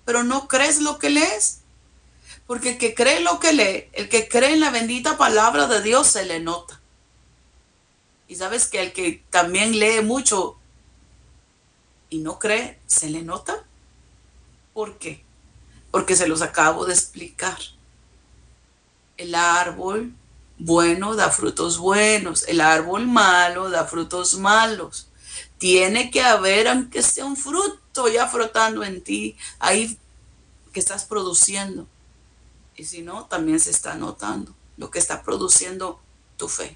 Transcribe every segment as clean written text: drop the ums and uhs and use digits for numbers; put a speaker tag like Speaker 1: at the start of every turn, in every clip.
Speaker 1: pero no crees lo que lees. Porque el que cree lo que lee, el que cree en la bendita palabra de Dios, se le nota. Y sabes que el que también lee mucho y no cree, se le nota. ¿Por qué? Porque se los acabo de explicar. El árbol bueno da frutos buenos, el árbol malo da frutos malos. Tiene que haber, aunque sea un fruto ya frotando en ti, ahí que estás produciendo. Y si no, también se está notando lo que está produciendo tu fe.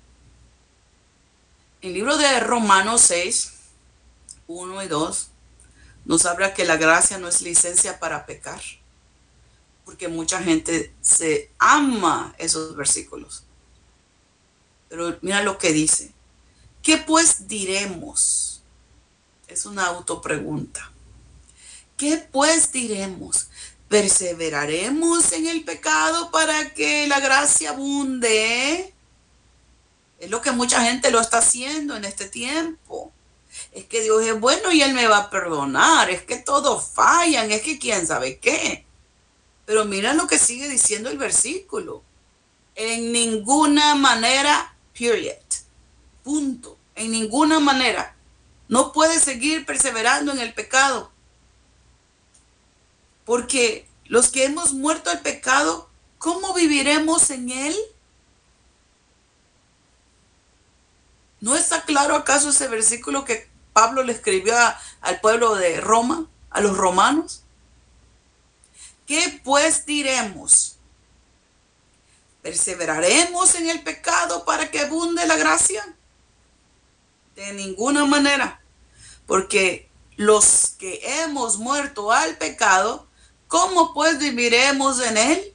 Speaker 1: El libro de Romanos 6, 1 y 2 nos habla que la gracia no es licencia para pecar, porque mucha gente se ama esos versículos. Pero mira lo que dice. ¿Qué pues diremos? Es una autopregunta. ¿Qué pues diremos? ¿Perseveraremos en el pecado para que la gracia abunde? Es lo que mucha gente lo está haciendo en este tiempo. Es que Dios es bueno y Él me va a perdonar. Es que todos fallan. Es que quién sabe qué. Pero mira lo que sigue diciendo el versículo. En ninguna manera, period. Punto. En ninguna manera. No puedes seguir perseverando en el pecado. Porque los que hemos muerto al pecado, ¿cómo viviremos en él? ¿No está claro acaso ese versículo que Pablo le escribió al pueblo de Roma, a los romanos? ¿Qué pues diremos? ¿Perseveraremos en el pecado para que abunde la gracia? De ninguna manera. Porque los que hemos muerto al pecado, ¿cómo pues viviremos en él?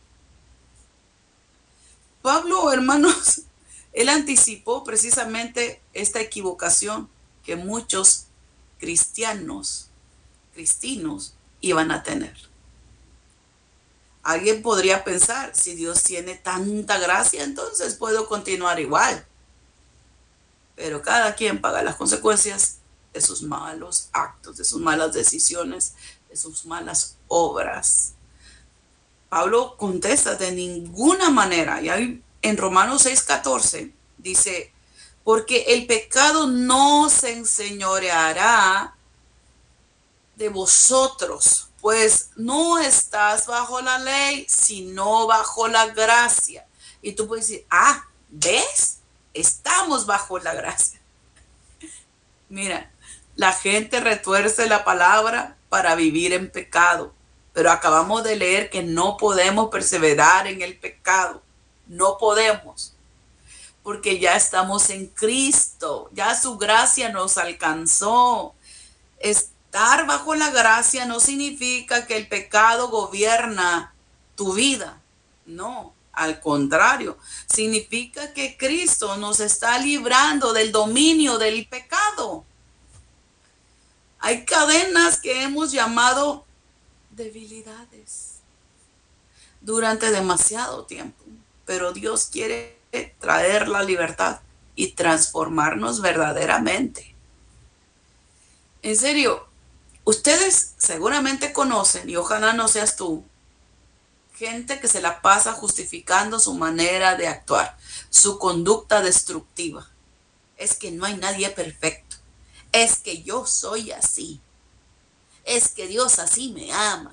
Speaker 1: Pablo, hermanos, él anticipó precisamente esta equivocación que muchos cristinos iban a tener. Alguien podría pensar, si Dios tiene tanta gracia, entonces puedo continuar igual. Pero cada quien paga las consecuencias de sus malos actos, de sus malas decisiones, de sus malas obras. Pablo contesta de ninguna manera. Y ahí en Romanos 6:14 dice, porque el pecado no se enseñoreará de vosotros, pues no estás bajo la ley, sino bajo la gracia. Y tú puedes decir, ¿ves? Estamos bajo la gracia. Mira, la gente retuerce la palabra para vivir en pecado. Pero acabamos de leer que no podemos perseverar en el pecado. No podemos. Porque ya estamos en Cristo. Ya su gracia nos alcanzó. Estar bajo la gracia no significa que el pecado gobierna tu vida. No, al contrario. Significa que Cristo nos está librando del dominio del pecado. Hay cadenas que hemos llamado debilidades durante demasiado tiempo, pero Dios quiere traer la libertad y transformarnos verdaderamente. En serio, ustedes seguramente conocen, y ojalá no seas tú, gente que se la pasa justificando su manera de actuar, su conducta destructiva. Es que no hay nadie perfecto, es que yo soy así, es que Dios así me ama.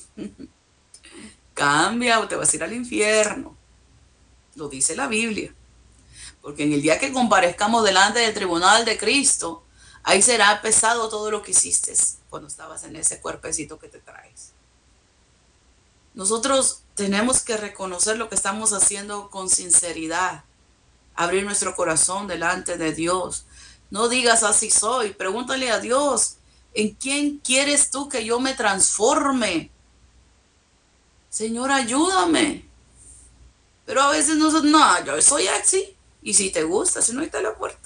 Speaker 1: Cambia o te vas a ir al infierno. Lo dice la Biblia. Porque en el día que comparezcamos delante del tribunal de Cristo, ahí será pesado todo lo que hiciste cuando estabas en ese cuerpecito que te traes. Nosotros tenemos que reconocer lo que estamos haciendo con sinceridad. Abrir nuestro corazón delante de Dios. No digas así soy. Pregúntale a Dios, ¿en quién quieres tú que yo me transforme? Señor, ayúdame. Pero a veces no, yo soy así. Y si te gusta, si no, ahí está la puerta.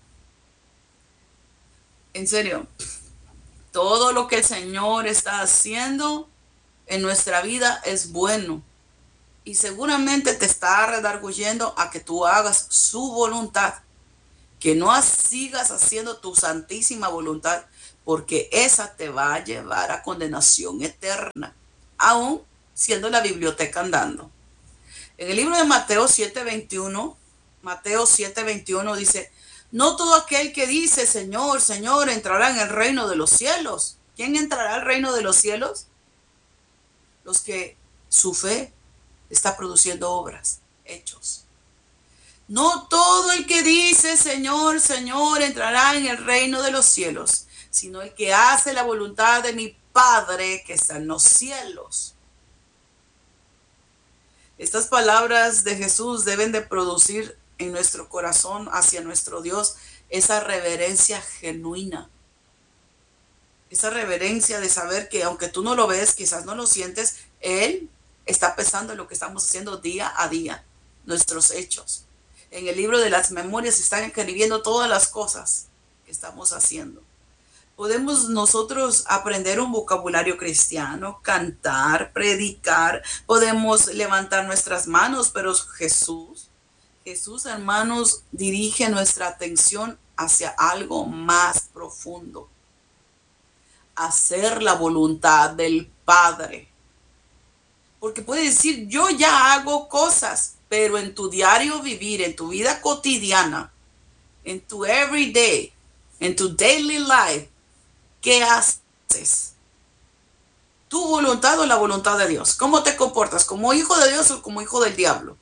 Speaker 1: En serio, todo lo que el Señor está haciendo en nuestra vida es bueno. Y seguramente te está redarguyendo a que tú hagas su voluntad. Que no sigas haciendo tu santísima voluntad, porque esa te va a llevar a condenación eterna, aún siendo la biblioteca andando. En el libro de Mateo 7:21 dice, no todo aquel que dice, Señor, Señor, entrará en el reino de los cielos. ¿Quién entrará al reino de los cielos? Los que su fe está produciendo obras, hechos. No todo el que dice, Señor, Señor, entrará en el reino de los cielos, sino el que hace la voluntad de mi Padre que está en los cielos. Estas palabras de Jesús deben de producir en nuestro corazón hacia nuestro Dios esa reverencia genuina. Esa reverencia de saber que aunque tú no lo ves, quizás no lo sientes, Él está pesando lo que estamos haciendo día a día, nuestros hechos. En el libro de las memorias están escribiendo todas las cosas que estamos haciendo. Podemos nosotros aprender un vocabulario cristiano, cantar, predicar, podemos levantar nuestras manos, pero Jesús, hermanos, dirige nuestra atención hacia algo más profundo. Hacer la voluntad del Padre. Porque puedes decir, yo ya hago cosas, pero en tu diario vivir, en tu vida cotidiana, en tu everyday, en tu daily life, ¿qué haces? ¿Tu voluntad o la voluntad de Dios? ¿Cómo te comportas? ¿Como hijo de Dios o como hijo del diablo?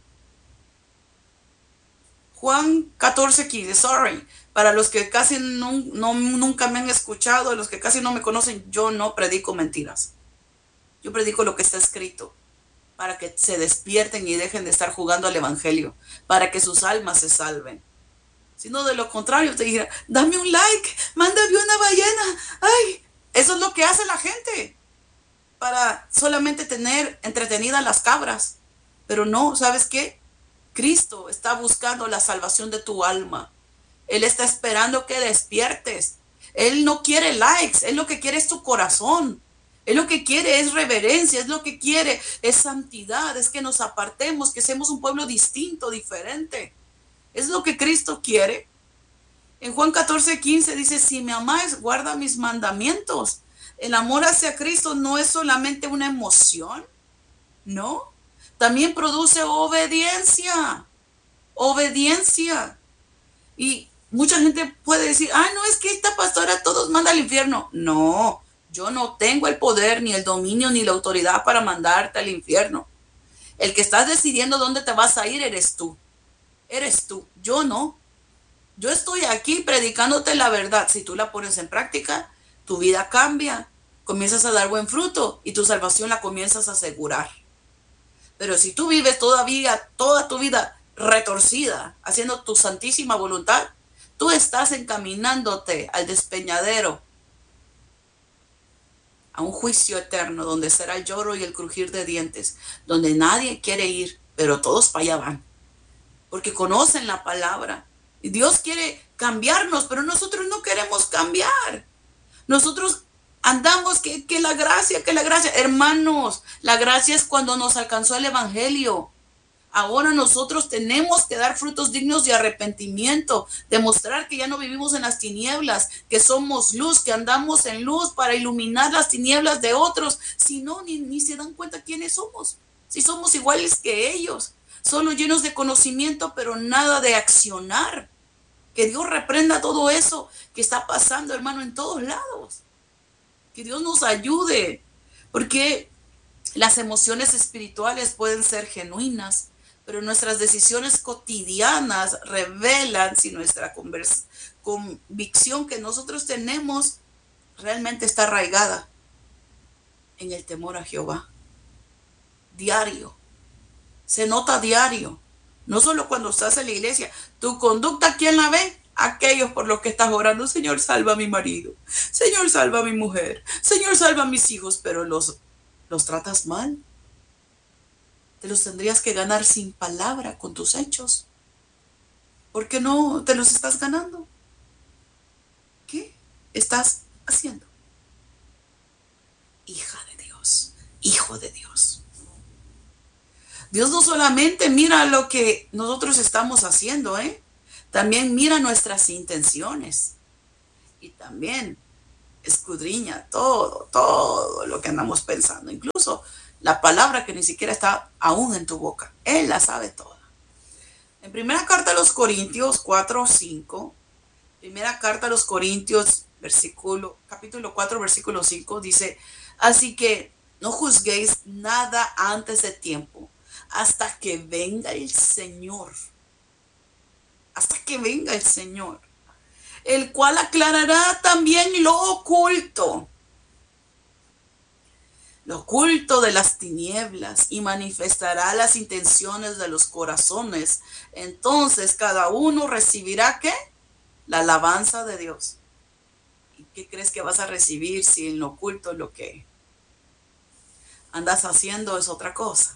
Speaker 1: Juan 14:15, para los que casi nunca me han escuchado, los que casi no me conocen, yo no predico mentiras. Yo predico lo que está escrito, para que se despierten y dejen de estar jugando al evangelio, para que sus almas se salven. Sino de lo contrario, te dijera, dame un like, mándame una ballena. Ay, eso es lo que hace la gente, para solamente tener entretenidas las cabras. Pero no, ¿sabes qué? Cristo está buscando la salvación de tu alma. Él está esperando que despiertes. Él no quiere likes, Él lo que quiere es tu corazón. Él lo que quiere es reverencia, es lo que quiere es santidad, es que nos apartemos, que seamos un pueblo distinto, diferente. Es lo que Cristo quiere. En Juan 14:15 dice, si me amáis, guarda mis mandamientos. El amor hacia Cristo no es solamente una emoción, ¿no? También produce obediencia. Obediencia. Y mucha gente puede decir, no, es que esta pastora todos manda al infierno. No, yo no tengo el poder, ni el dominio, ni la autoridad para mandarte al infierno. El que estás decidiendo dónde te vas a ir eres tú. Eres tú, yo no. Yo estoy aquí predicándote la verdad. Si tú la pones en práctica, tu vida cambia, comienzas a dar buen fruto y tu salvación la comienzas a asegurar. Pero si tú vives todavía toda tu vida retorcida, haciendo tu santísima voluntad, tú estás encaminándote al despeñadero, a un juicio eterno donde será el lloro y el crujir de dientes, donde nadie quiere ir, pero todos para allá van, porque conocen la palabra. Y Dios quiere cambiarnos, pero nosotros no queremos cambiar. Nosotros andamos que la gracia. Hermanos, la gracia es cuando nos alcanzó el evangelio. Ahora nosotros tenemos que dar frutos dignos de arrepentimiento, demostrar que ya no vivimos en las tinieblas, que somos luz, que andamos en luz para iluminar las tinieblas de otros. Si no, ni se dan cuenta quiénes somos. Si somos iguales que ellos, solo llenos de conocimiento, pero nada de accionar. Que Dios reprenda todo eso que está pasando, hermano, en todos lados. Que Dios nos ayude, porque las emociones espirituales pueden ser genuinas, pero nuestras decisiones cotidianas revelan si nuestra convicción que nosotros tenemos realmente está arraigada en el temor a Jehová. Diario. Se nota diario. No solo cuando estás en la iglesia. Tu conducta, ¿quién la ve? Aquellos por los que estás orando. Señor, salva a mi marido. Señor, salva a mi mujer. Señor, salva a mis hijos. Pero los tratas mal. Te los tendrías que ganar sin palabra, con tus hechos. ¿Por qué no te los estás ganando? ¿Qué estás haciendo? Hija de Dios, hijo de Dios. Dios no solamente mira lo que nosotros estamos haciendo, también mira nuestras intenciones. Y también escudriña todo lo que andamos pensando, incluso la palabra que ni siquiera está aún en tu boca. Él la sabe toda. En primera carta a los Corintios 4:5, primera carta a los Corintios, capítulo 4, versículo 5, dice, así que no juzguéis nada antes de tiempo, hasta que venga el Señor. Hasta que venga el Señor, el cual aclarará también lo oculto de las tinieblas, y manifestará las intenciones de los corazones. Entonces cada uno recibirá ¿qué? La alabanza de Dios. ¿Y qué crees que vas a recibir si en lo oculto lo que andas haciendo es otra cosa?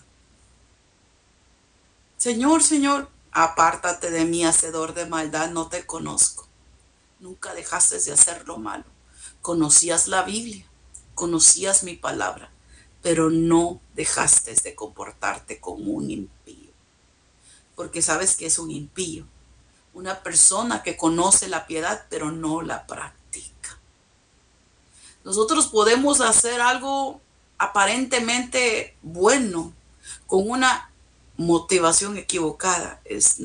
Speaker 1: Señor, Señor, apártate de mí, hacedor de maldad, no te conozco. Nunca dejaste de hacer lo malo. Conocías la Biblia, conocías mi palabra, pero no dejaste de comportarte como un impío. Porque sabes que es un impío. Una persona que conoce la piedad, pero no la practica. Nosotros podemos hacer algo aparentemente bueno con una motivación equivocada.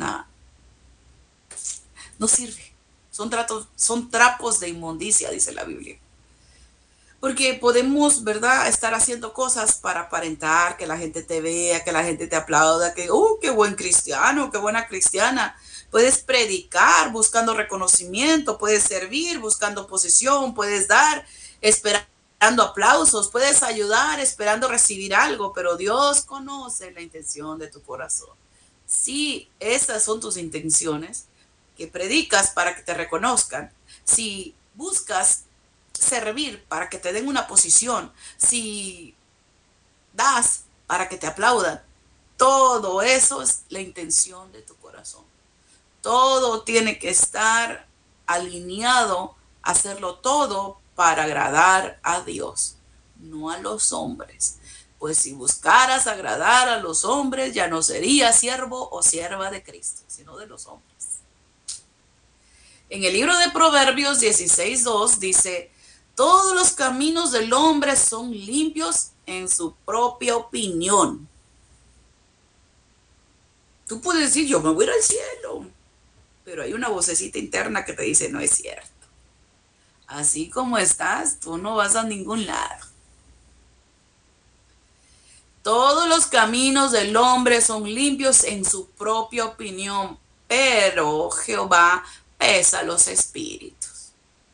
Speaker 1: No sirve. Son trapos de inmundicia, dice la Biblia. Porque podemos, ¿verdad?, estar haciendo cosas para aparentar, que la gente te vea, que la gente te aplauda, que, qué buen cristiano, qué buena cristiana. Puedes predicar buscando reconocimiento, puedes servir buscando posición, puedes dar esperando aplausos, puedes ayudar esperando recibir algo, pero Dios conoce la intención de tu corazón. Si esas son tus intenciones, que predicas para que te reconozcan, si buscas servir para que te den una posición, si das para que te aplaudan, todo eso es la intención de tu corazón. Todo tiene que estar alineado, hacerlo todo para agradar a Dios, no a los hombres. Pues si buscaras agradar a los hombres, ya no serías siervo o sierva de Cristo, sino de los hombres. En el libro de Proverbios 16:2 dice, todos los caminos del hombre son limpios en su propia opinión. Tú puedes decir, yo me voy al cielo, pero hay una vocecita interna que te dice, no es cierto. Así como estás, tú no vas a ningún lado. Todos los caminos del hombre son limpios en su propia opinión, pero Jehová pesa los espíritus.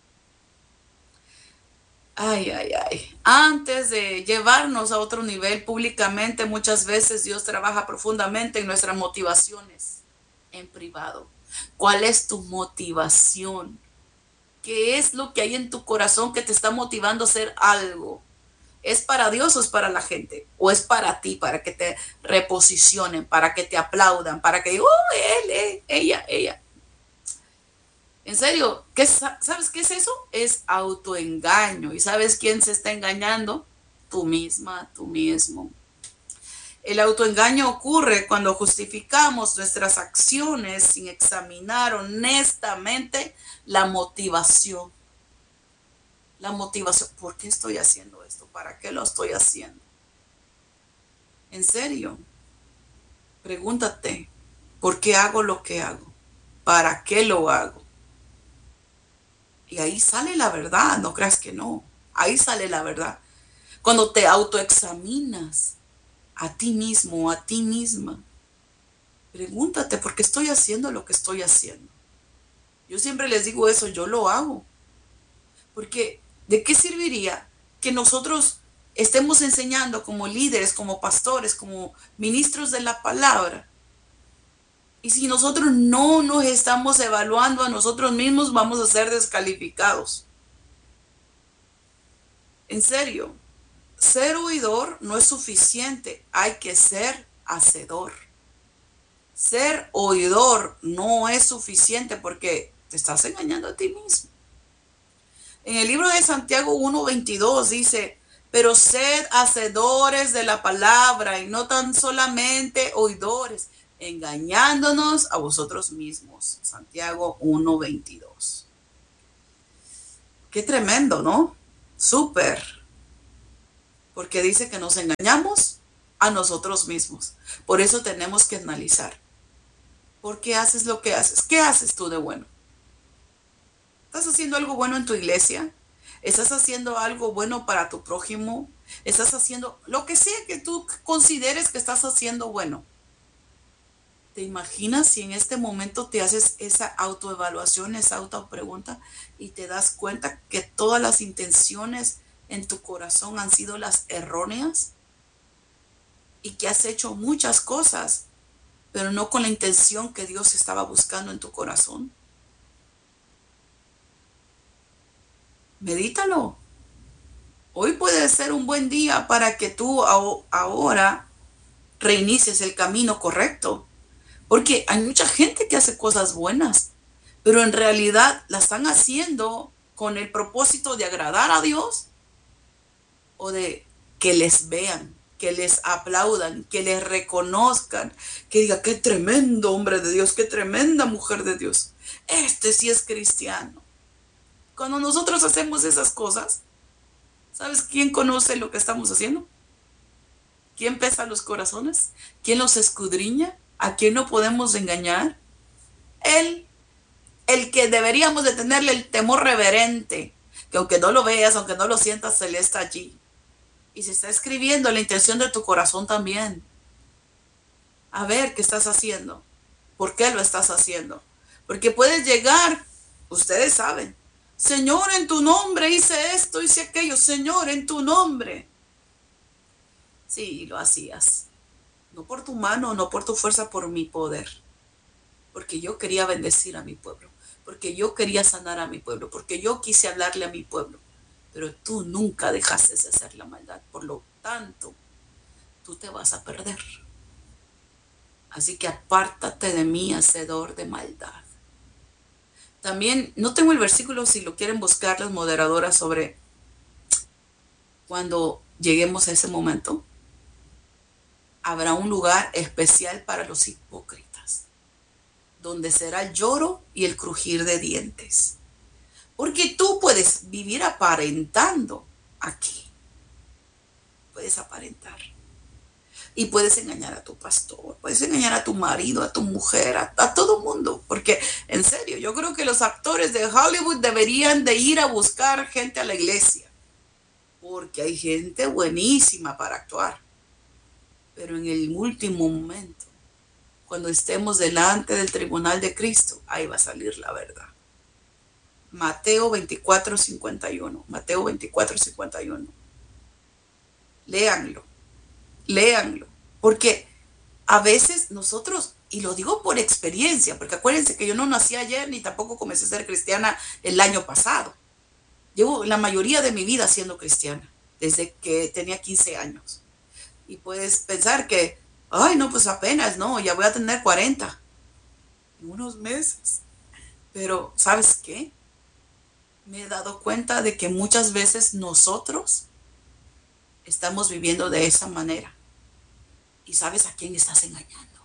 Speaker 1: Ay. Antes de llevarnos a otro nivel públicamente, muchas veces Dios trabaja profundamente en nuestras motivaciones en privado. ¿Cuál es tu motivación? ¿Qué es lo que hay en tu corazón que te está motivando a hacer algo? ¿Es para Dios o es para la gente? ¿O es para ti, para que te reposicionen, para que te aplaudan, para que digan, él, ella? En serio, ¿sabes qué es eso? Es autoengaño. ¿Y sabes quién se está engañando? Tú misma, tú mismo. El autoengaño ocurre cuando justificamos nuestras acciones sin examinar honestamente la motivación. La motivación, ¿por qué estoy haciendo esto? ¿Para qué lo estoy haciendo? En serio, pregúntate, ¿por qué hago lo que hago? ¿Para qué lo hago? Y ahí sale la verdad, no creas que no. Ahí sale la verdad. Cuando te autoexaminas a ti mismo o a ti misma, pregúntate, ¿por qué estoy haciendo lo que estoy haciendo? Yo siempre les digo eso, yo lo hago. Porque ¿de qué serviría que nosotros estemos enseñando como líderes, como pastores, como ministros de la palabra? Y si nosotros no nos estamos evaluando a nosotros mismos, vamos a ser descalificados. En serio, ser oidor no es suficiente, hay que ser hacedor. Ser oidor no es suficiente porque te estás engañando a ti mismo. En el libro de Santiago 1:22 dice, pero sed hacedores de la palabra y no tan solamente oidores, engañándonos a vosotros mismos. Santiago 1:22. Qué tremendo, ¿no? súper, porque dice que nos engañamos a nosotros mismos. Por eso tenemos que analizar. ¿Por qué haces lo que haces? ¿Qué haces tú de bueno? ¿Estás haciendo algo bueno en tu iglesia? ¿Estás haciendo algo bueno para tu prójimo? ¿Estás haciendo lo que sea que tú consideres que estás haciendo bueno? ¿Te imaginas si en este momento te haces esa autoevaluación, esa autopregunta y te das cuenta que todas las intenciones en tu corazón han sido las erróneas y que has hecho muchas cosas, pero no con la intención que Dios estaba buscando en tu corazón? Medítalo. Hoy puede ser un buen día para que tú ahora reinicies el camino correcto. Porque hay mucha gente que hace cosas buenas, pero en realidad la están haciendo con el propósito de agradar a Dios o de que les vean, que les aplaudan, que les reconozcan, que diga, qué tremendo hombre de Dios, qué tremenda mujer de Dios. Este sí es cristiano. Cuando nosotros hacemos esas cosas, ¿sabes quién conoce lo que estamos haciendo? ¿Quién pesa los corazones? ¿Quién los escudriña? ¿A quién no podemos engañar? Él, el que deberíamos de tenerle el temor reverente, que aunque no lo veas, aunque no lo sientas, Él está allí. Y se está escribiendo la intención de tu corazón también. A ver qué estás haciendo. ¿Por qué lo estás haciendo? Porque puedes llegar, ustedes saben, Señor, en tu nombre hice esto, hice aquello, Señor, en tu nombre. Sí, lo hacías. No por tu mano, no por tu fuerza, por mi poder. Porque yo quería bendecir a mi pueblo, porque yo quería sanar a mi pueblo, porque yo quise hablarle a mi pueblo. Pero tú nunca dejaste de hacer la maldad. Por lo tanto, tú te vas a perder. Así que apártate de mí, hacedor de maldad. También, no tengo el versículo, si lo quieren buscar las moderadoras, sobre cuando lleguemos a ese momento. Habrá un lugar especial para los hipócritas, donde será el lloro y el crujir de dientes. Porque tú puedes vivir aparentando aquí. Puedes aparentar. Y puedes engañar a tu pastor, puedes engañar a tu marido, a tu mujer, a todo mundo. Porque, en serio, yo creo que los actores de Hollywood deberían de ir a buscar gente a la iglesia. Porque hay gente buenísima para actuar. Pero en el último momento, cuando estemos delante del tribunal de Cristo, ahí va a salir la verdad. Mateo 24:51. Mateo 24:51. Léanlo, léanlo. Porque a veces nosotros, y lo digo por experiencia, porque acuérdense que yo no nací ayer ni tampoco comencé a ser cristiana el año pasado. Llevo la mayoría de mi vida siendo cristiana, desde que tenía 15 años. Y puedes pensar que, ay, no, pues apenas, no, ya voy a tener 40 en unos meses. Pero, ¿sabes qué? Me he dado cuenta de que muchas veces nosotros estamos viviendo de esa manera. ¿Y sabes a quién estás engañando?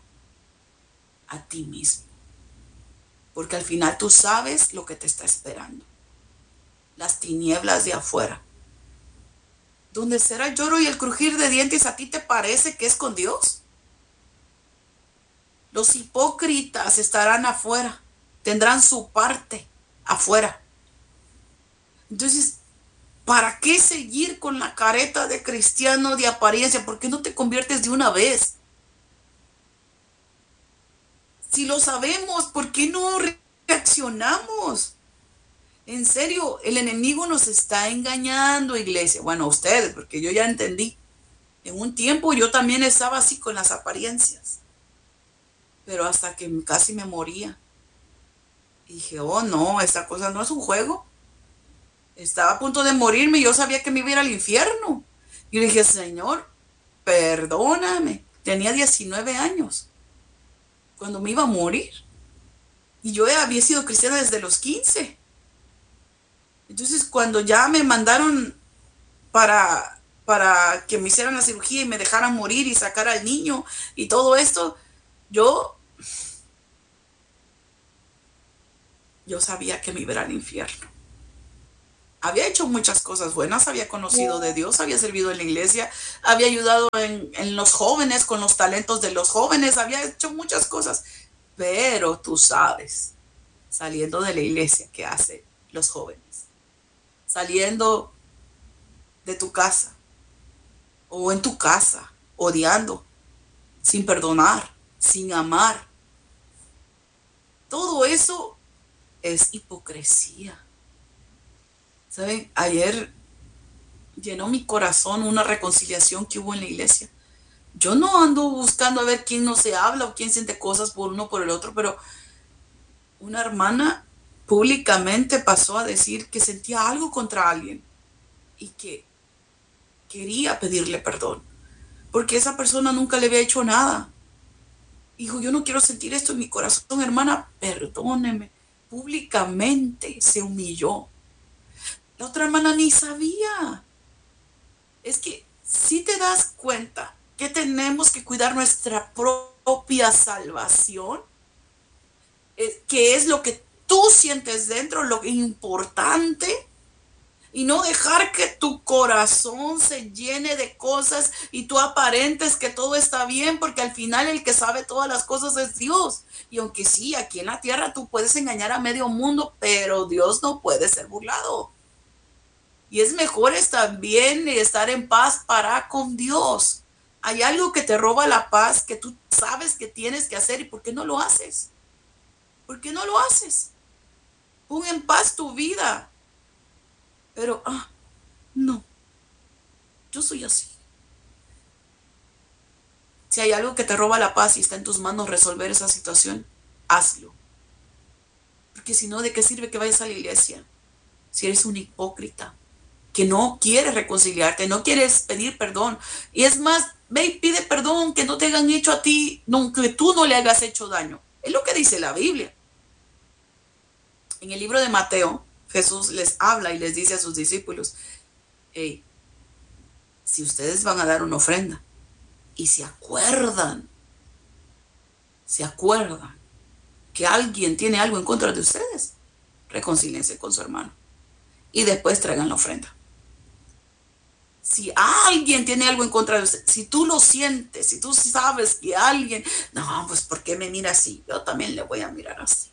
Speaker 1: A ti mismo. Porque al final tú sabes lo que te está esperando. Las tinieblas de afuera. Donde será el lloro y el crujir de dientes, ¿a ti te parece que es con Dios? Los hipócritas estarán afuera. Tendrán su parte afuera. Entonces, ¿para qué seguir con la careta de cristiano de apariencia? ¿Por qué no te conviertes de una vez? Si lo sabemos, ¿por qué no reaccionamos? En serio, el enemigo nos está engañando, iglesia. Bueno, a ustedes, porque yo ya entendí. En un tiempo yo también estaba así con las apariencias. Pero hasta que casi me moría. Y dije, oh no, esta cosa no es un juego. Estaba a punto de morirme y yo sabía que me iba a ir al infierno. Y le dije, Señor, perdóname. Tenía 19 años cuando me iba a morir. Y yo había sido cristiana desde los 15. Entonces, cuando ya me mandaron para que me hicieran la cirugía y me dejaran morir y sacar al niño y todo esto, yo sabía que me iba al infierno. había hecho muchas cosas buenas, había conocido de Dios, había servido en la iglesia, había ayudado en los jóvenes, con los talentos de los jóvenes, había hecho muchas cosas. Pero tú sabes, saliendo de la iglesia, ¿qué hacen los jóvenes? Saliendo de tu casa o en tu casa, odiando, sin perdonar, sin amar. Todo eso es hipocresía. ¿Saben? Ayer llenó mi corazón una reconciliación que hubo en la iglesia. Yo no ando buscando a ver quién no se habla o quién siente cosas por uno o por el otro, pero una hermana públicamente pasó a decir que sentía algo contra alguien y que quería pedirle perdón, porque esa persona nunca le había hecho nada. Dijo, yo no quiero sentir esto en mi corazón, hermana, perdóneme. Públicamente se humilló. La otra hermana ni sabía. Es que si te das cuenta que tenemos que cuidar nuestra propia salvación, que es lo que tú sientes dentro, lo importante, y no dejar que tu corazón se llene de cosas y tú aparentes que todo está bien, porque al final el que sabe todas las cosas es Dios. Y aunque sí, aquí en la tierra tú puedes engañar a medio mundo, pero Dios no puede ser burlado. Y es mejor también estar en paz para con Dios. Hay algo que te roba la paz que tú sabes que tienes que hacer, y ¿por qué no lo haces? ¿Por qué no lo haces? Pon en paz tu vida. Pero, no, yo soy así. Si hay algo que te roba la paz y está en tus manos resolver esa situación, hazlo. Porque si no, ¿de qué sirve que vayas a la iglesia? Si eres un hipócrita, que no quieres reconciliarte, no quieres pedir perdón. Y es más, ve y pide perdón, que no te hayan hecho a ti, que tú no le hagas hecho daño. Es lo que dice la Biblia. En el libro de Mateo, Jesús les habla y les dice a sus discípulos, hey, si ustedes van a dar una ofrenda y se acuerdan que alguien tiene algo en contra de ustedes, reconcíliense con su hermano y después traigan la ofrenda. Si alguien tiene algo en contra de usted, si tú lo sientes, si tú sabes que alguien, no, pues ¿por qué me mira así? Yo también le voy a mirar así.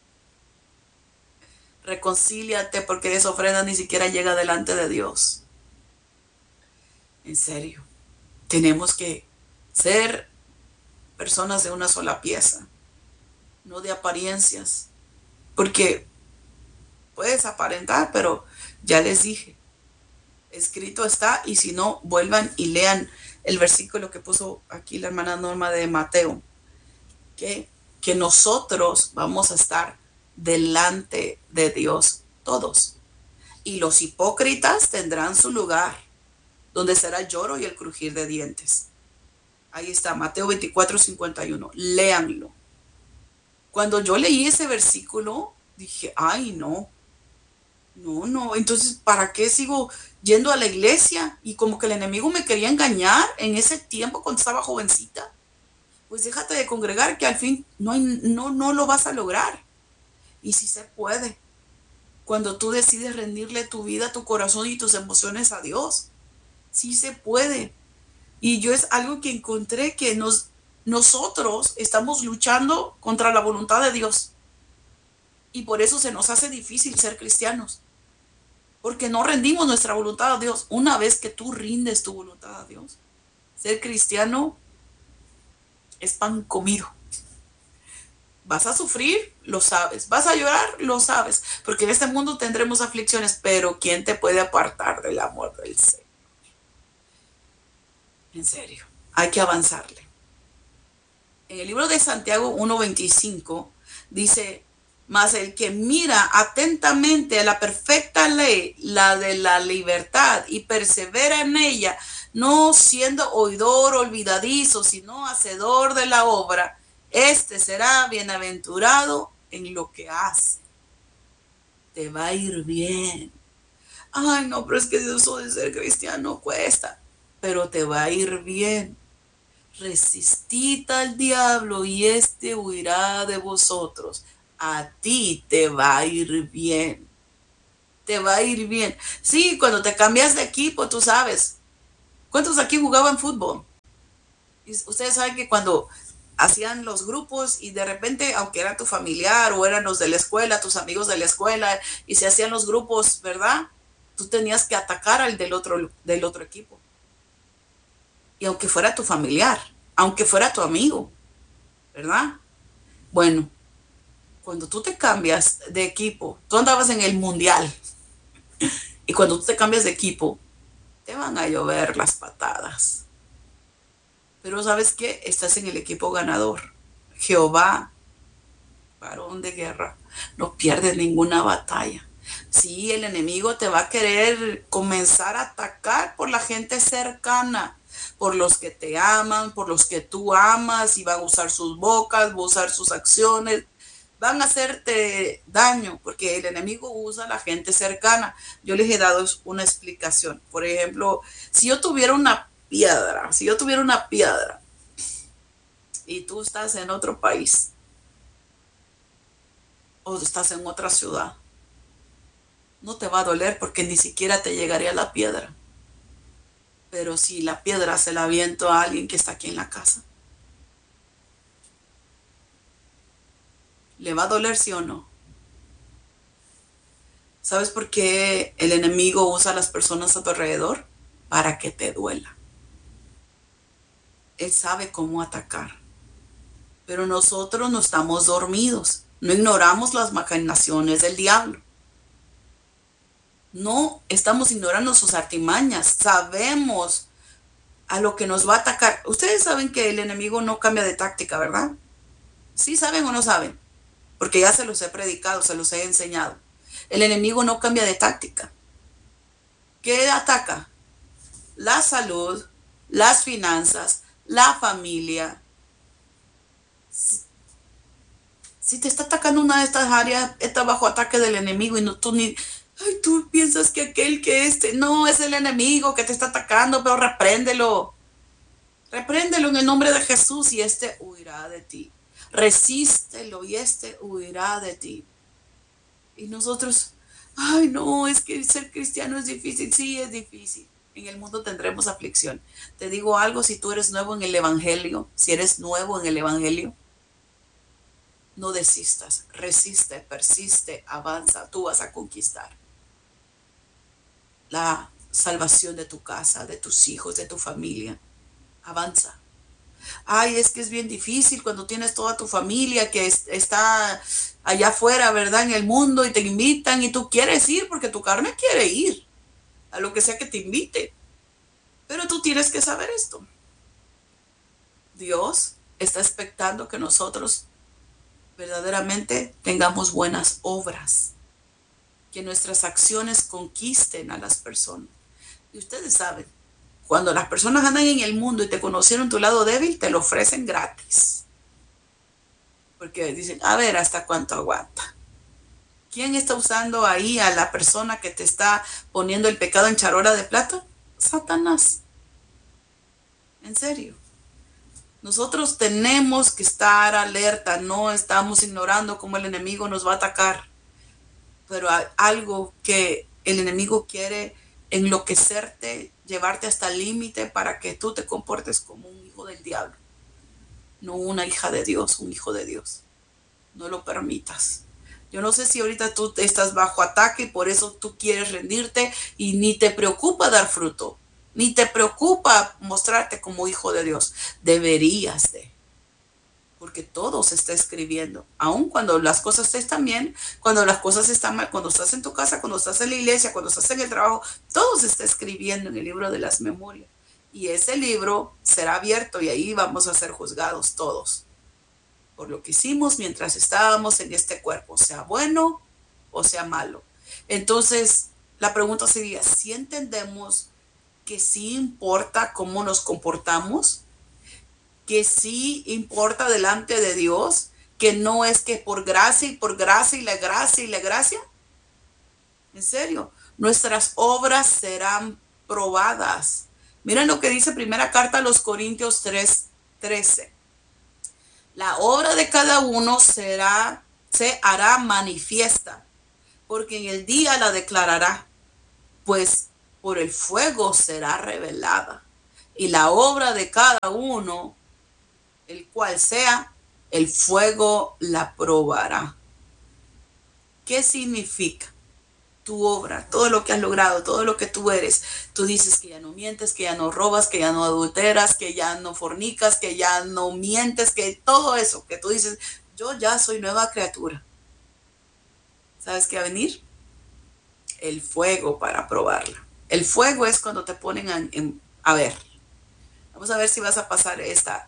Speaker 1: Reconcíliate, porque esa ofrenda ni siquiera llega delante de Dios. En serio, tenemos que ser personas de una sola pieza, no de apariencias, porque puedes aparentar, pero ya les dije, escrito está, y si no, vuelvan y lean el versículo que puso aquí la hermana Norma de Mateo, que nosotros vamos a estar delante de Dios todos, y los hipócritas tendrán su lugar, donde será el lloro y el crujir de dientes. Ahí está, Mateo 24:51, léanlo. Cuando yo leí ese versículo, dije, ay, no, entonces, ¿para qué sigo yendo a la iglesia? Y como que el enemigo me quería engañar en ese tiempo cuando estaba jovencita. Pues déjate de congregar, que al fin no lo vas a lograr. Y sí se puede, cuando tú decides rendirle tu vida, tu corazón y tus emociones a Dios. Sí se puede. Y yo es algo que encontré, que nosotros estamos luchando contra la voluntad de Dios. Y por eso se nos hace difícil ser cristianos. Porque no rendimos nuestra voluntad a Dios. Una vez que tú rindes tu voluntad a Dios, ser cristiano es pan comido. Vas a sufrir, lo sabes. Vas a llorar, lo sabes. Porque en este mundo tendremos aflicciones, pero ¿quién te puede apartar del amor del Señor? En serio, hay que avanzarle. En el libro de Santiago 1:25 dice, mas el que mira atentamente a la perfecta ley, la de la libertad, y persevera en ella, no siendo oidor olvidadizo, sino hacedor de la obra, este será bienaventurado en lo que hace. Te va a ir bien. Ay, no, pero es que eso de ser cristiano cuesta, pero te va a ir bien. Resistid al diablo y éste huirá de vosotros. A ti te va a ir bien. te va a ir bien. Sí, cuando te cambias de equipo, tú sabes. ¿Cuántos aquí jugaban fútbol? Y ustedes saben que cuando hacían los grupos y de repente, aunque era tu familiar o eran los de la escuela, tus amigos de la escuela, y se hacían los grupos, ¿verdad? Tú tenías que atacar al del otro equipo. Y aunque fuera tu familiar, aunque fuera tu amigo, ¿verdad? Bueno, cuando tú te cambias de equipo, tú andabas en el mundial y cuando tú te cambias de equipo, te van a llover las patadas. Pero ¿sabes qué? Estás en el equipo ganador. Jehová, varón de guerra, no pierdes ninguna batalla. Sí, el enemigo te va a querer comenzar a atacar por la gente cercana, por los que te aman, por los que tú amas, y van a usar sus bocas, van a usar sus acciones, van a hacerte daño, porque el enemigo usa a la gente cercana. Yo les he dado una explicación. Por ejemplo, si yo tuviera una piedra y tú estás en otro país o estás en otra ciudad, no te va a doler porque ni siquiera te llegaría la piedra. Pero si la piedra se la aviento a alguien que está aquí en la casa, ¿le va a doler, sí o no? ¿Sabes por qué el enemigo usa a las personas a tu alrededor? Para que te duela. Él sabe cómo atacar. Pero nosotros no estamos dormidos. No ignoramos las maquinaciones del diablo. No estamos ignorando sus artimañas. Sabemos a lo que nos va a atacar. Ustedes saben que el enemigo no cambia de táctica, ¿verdad? ¿Sí saben o no saben? Porque ya se los he predicado, se los he enseñado. El enemigo no cambia de táctica. ¿Qué ataca? La salud, las finanzas, la familia. Si te está atacando una de estas áreas, está bajo ataque del enemigo y no tú ni... Ay, tú piensas que aquel que no, es el enemigo que te está atacando, pero repréndelo. Repréndelo en el nombre de Jesús y huirá de ti. Resístelo y huirá de ti. Y nosotros, ay, no, es que ser cristiano es difícil. Sí, es difícil. En el mundo tendremos aflicción. Te digo algo, si tú eres nuevo en el Evangelio, si eres nuevo en el Evangelio, no desistas, resiste, persiste, avanza, tú vas a conquistar la salvación de tu casa, de tus hijos, de tu familia. Avanza. Ay, es que es bien difícil cuando tienes toda tu familia que está allá afuera, ¿verdad? En el mundo y te invitan y tú quieres ir porque tu carne quiere ir a lo que sea que te invite. Pero tú tienes que saber esto. Dios está expectando que nosotros verdaderamente tengamos buenas obras, que nuestras acciones conquisten a las personas. Y ustedes saben, cuando las personas andan en el mundo y te conocieron tu lado débil, te lo ofrecen gratis. Porque dicen, a ver, ¿hasta cuánto aguanta? ¿Quién está usando ahí a la persona que te está poniendo el pecado en charola de plata? Satanás. En serio. Nosotros tenemos que estar alerta, no estamos ignorando cómo el enemigo nos va a atacar. Pero hay algo que el enemigo quiere enloquecerte, llevarte hasta el límite para que tú te comportes como un hijo del diablo, no una hija de Dios, un hijo de Dios. No lo permitas. Yo no sé si ahorita tú estás bajo ataque y por eso tú quieres rendirte y ni te preocupa dar fruto, ni te preocupa mostrarte como hijo de Dios. Deberías de. Porque todo se está escribiendo, aun cuando las cosas están bien, cuando las cosas están mal, cuando estás en tu casa, cuando estás en la iglesia, cuando estás en el trabajo, todo se está escribiendo en el libro de las memorias. Y ese libro será abierto y ahí vamos a ser juzgados todos por lo que hicimos mientras estábamos en este cuerpo, sea bueno o sea malo. Entonces, la pregunta sería, ¿si entendemos que sí importa cómo nos comportamos? Que sí importa delante de Dios, que no es que por gracia y por gracia y la gracia y la gracia. En serio, nuestras obras serán probadas. Miren lo que dice primera carta a los Corintios 3:13. La obra de cada uno se hará manifiesta, porque en el día la declarará, pues por el fuego será revelada, y la obra de cada uno, el cual sea, el fuego la probará. ¿Qué significa? Tu obra, todo lo que has logrado, todo lo que tú eres. Tú dices que ya no mientes, que ya no robas, que ya no adulteras, que ya no fornicas, que ya no mientes, que todo eso, que tú dices, yo ya soy nueva criatura. ¿Sabes qué va a venir? El fuego para probarla. El fuego es cuando te ponen a ver. Vamos a ver si vas a pasar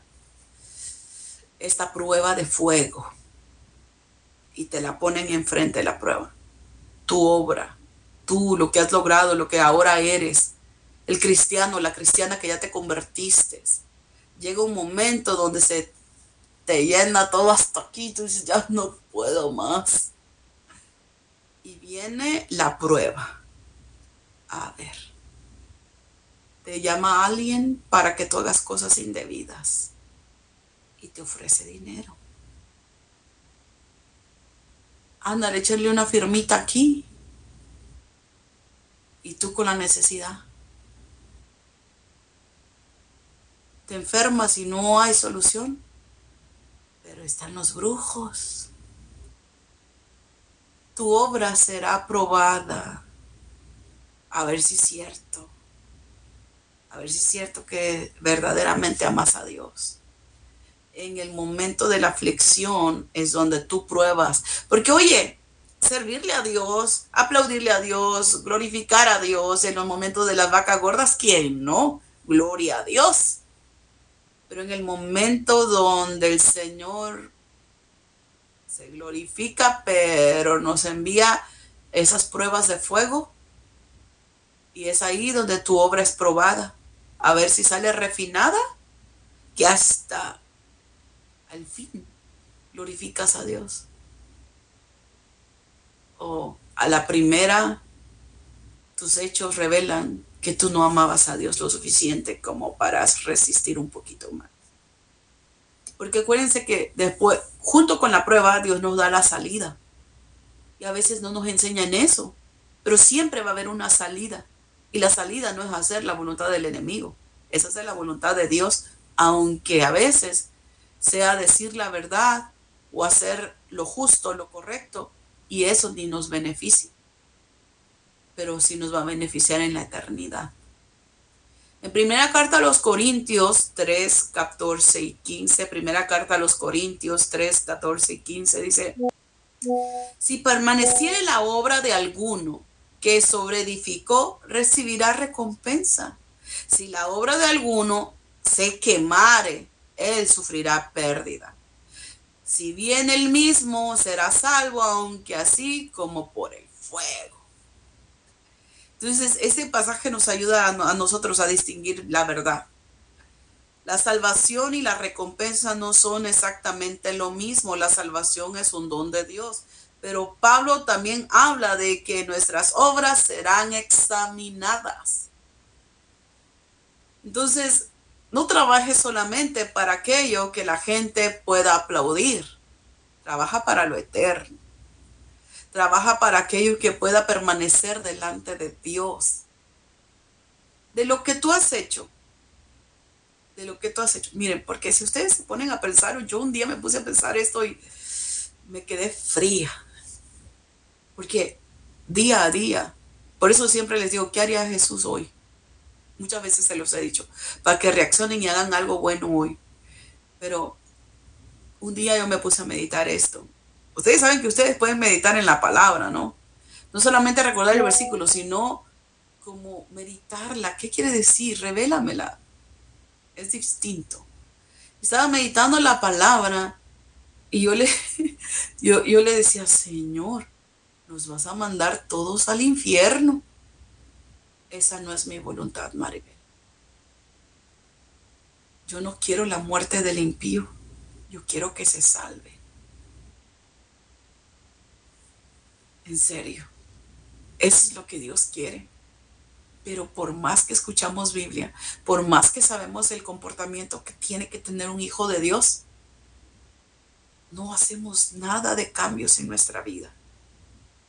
Speaker 1: esta prueba de fuego. Y te la ponen enfrente de la prueba. Tu obra, tú, lo que has logrado, lo que ahora eres, el cristiano, la cristiana que ya te convertiste. Llega un momento donde se te llena todo hasta aquí, tú dices, ya no puedo más. Y viene la prueba. A ver, te llama alguien para que tú hagas cosas indebidas y te ofrece dinero. Ándale, échale una firmita aquí. Y tú con la necesidad. Te enfermas y no hay solución. Pero están los brujos. Tu obra será probada. A ver si es cierto. A ver si es cierto que verdaderamente amas a Dios. En el momento de la aflicción es donde tú pruebas. Porque oye, servirle a Dios, aplaudirle a Dios, glorificar a Dios en los momentos de las vacas gordas, ¿quién no? Gloria a Dios. Pero en el momento donde el Señor se glorifica, pero nos envía esas pruebas de fuego, y es ahí donde tu obra es probada. A ver si sale refinada, que hasta al fin glorificas a Dios. O a la primera, tus hechos revelan que tú no amabas a Dios lo suficiente como para resistir un poquito más. Porque acuérdense que después, junto con la prueba, Dios nos da la salida. Y a veces no nos enseñan eso, pero siempre va a haber una salida. Y la salida no es hacer la voluntad del enemigo, es hacer la voluntad de Dios, aunque a veces sea decir la verdad o hacer lo justo, lo correcto, y eso ni nos beneficia, pero sí nos va a beneficiar en la eternidad. En primera carta a los Corintios 3, 14 y 15, primera carta a los Corintios 3, 14 y 15 dice, si permaneciere la obra de alguno que sobreedificó, recibirá recompensa. Si la obra de alguno se quemare, él sufrirá pérdida. Si bien él mismo será salvo, aunque así como por el fuego. Entonces, ese pasaje nos ayuda a nosotros a distinguir la verdad. La salvación y la recompensa no son exactamente lo mismo. La salvación es un don de Dios. Pero Pablo también habla de que nuestras obras serán examinadas. Entonces, no trabajes solamente para aquello que la gente pueda aplaudir. Trabaja para lo eterno. Trabaja para aquello que pueda permanecer delante de Dios. De lo que tú has hecho. De lo que tú has hecho. Miren, porque si ustedes se ponen a pensar, yo un día me puse a pensar esto y me quedé fría. Porque día a día, por eso siempre les digo, ¿qué haría Jesús hoy? Muchas veces se los he dicho, para que reaccionen y hagan algo bueno hoy. Pero un día yo me puse a meditar esto. Ustedes saben que ustedes pueden meditar en la palabra, ¿no? No solamente recordar el versículo, sino como meditarla. ¿Qué quiere decir? Revélamela. Es distinto. Estaba meditando la palabra y yo le decía, Señor, nos vas a mandar todos al infierno. Esa no es mi voluntad, Maribel. Yo no quiero la muerte del impío. Yo quiero que se salve. En serio. Eso es lo que Dios quiere. Pero por más que escuchamos Biblia, por más que sabemos el comportamiento que tiene que tener un hijo de Dios, no hacemos nada de cambios en nuestra vida.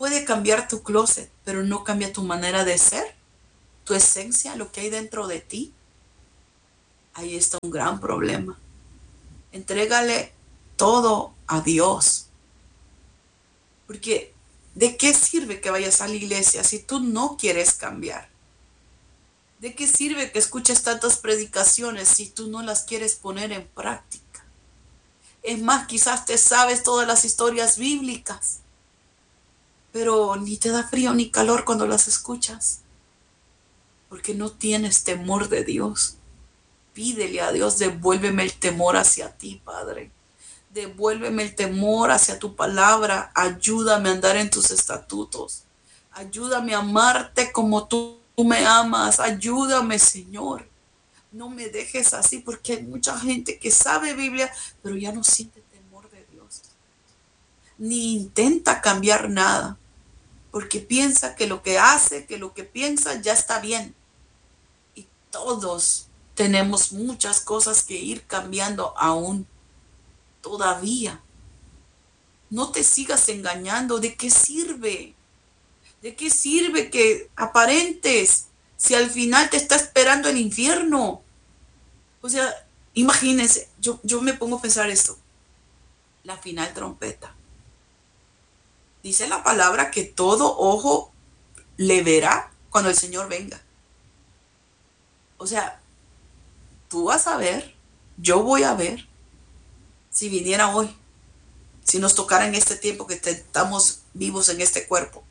Speaker 1: Puede cambiar tu closet, pero no cambia tu manera de ser, tu esencia, lo que hay dentro de ti. Ahí está un gran problema. Entrégale todo a Dios. Porque ¿de qué sirve que vayas a la iglesia si tú no quieres cambiar? ¿De qué sirve que escuches tantas predicaciones si tú no las quieres poner en práctica? Es más, quizás te sabes todas las historias bíblicas, pero ni te da frío ni calor cuando las escuchas, porque no tienes temor de Dios. Pídele a Dios, devuélveme el temor hacia ti, Padre. Devuélveme el temor hacia tu palabra. Ayúdame a andar en tus estatutos. Ayúdame a amarte como tú me amas. Ayúdame, Señor. No me dejes así, porque hay mucha gente que sabe Biblia, pero ya no siente temor de Dios. Ni intenta cambiar nada, porque piensa que lo que hace, que lo que piensa ya está bien. Y todos tenemos muchas cosas que ir cambiando aún todavía. No te sigas engañando. ¿De qué sirve? ¿De qué sirve que aparentes si al final te está esperando el infierno? O sea, imagínense, yo me pongo a pensar esto. La final trompeta. Dice la palabra que todo ojo le verá cuando el Señor venga. O sea, tú vas a ver, yo voy a ver, si viniera hoy, si nos tocara en este tiempo que estamos vivos en este cuerpo,